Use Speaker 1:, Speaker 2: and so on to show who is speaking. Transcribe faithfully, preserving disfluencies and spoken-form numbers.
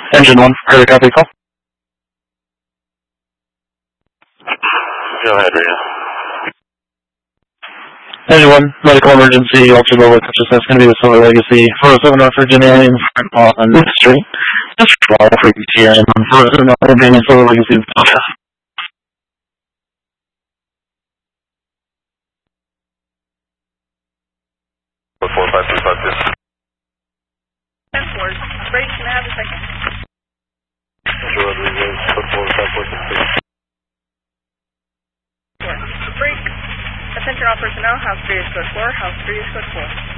Speaker 1: Engine one, clear copy call.
Speaker 2: Go ahead, Rita.
Speaker 1: Engine one, medical emergency, ultra low consciousness, going to be with Silver Legacy, four oh seven North Virginia, in front on the street. Just for all frequency, and on four oh seven North Virginia, Silver Legacy, office.
Speaker 2: four five two five two.
Speaker 3: ten four, break, can I have a second?
Speaker 2: Sure, Rodriguez, four five four six six.
Speaker 3: Break, attention all personnel, house three is code four, house three is code four.